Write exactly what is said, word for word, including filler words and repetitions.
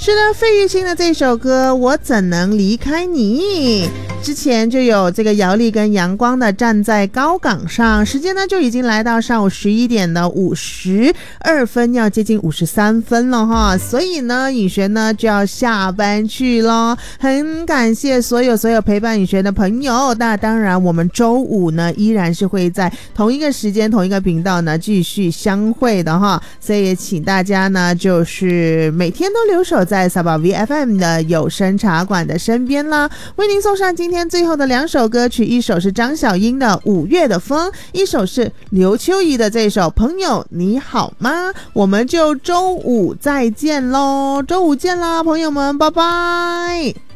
是的，费玉清的这首歌我怎能离开你，之前就有这个姚丽跟阳光的站在高岗上，时间呢就已经来到上午十一点的五十二分，要接近五十三分了哈，所以呢颖璇呢就要下班去咯。很感谢所有所有陪伴颖璇的朋友，那当然我们周五呢依然是会在同一个时间同一个频道呢继续相会的哈，所以也请大家呢就是每天都留守在萨巴 V F M 的有声茶馆的身边啦。为您送上今天最后的两首歌曲，一首是张小英的五月的风，一首是刘秋怡的这首朋友你好吗。我们就周五再见咯，周五见啦朋友们，拜拜。